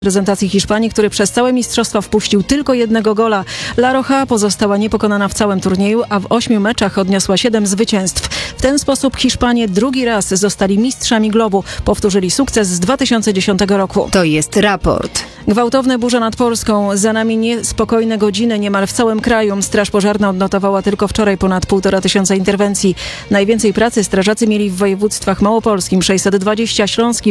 Reprezentacji Hiszpanii, który przez całe mistrzostwa wpuścił tylko jednego gola. La Roja pozostała niepokonana w całym turnieju, a w 8 meczach odniosła 7 zwycięstw. W ten sposób Hiszpanie drugi raz zostali mistrzami globu. Powtórzyli sukces z 2010 roku. To jest raport. Gwałtowne burze nad Polską. Za nami niespokojne godziny niemal w całym kraju. Straż Pożarna odnotowała tylko wczoraj ponad 1500 interwencji. Najwięcej pracy strażacy mieli w województwach małopolskim 620, śląskim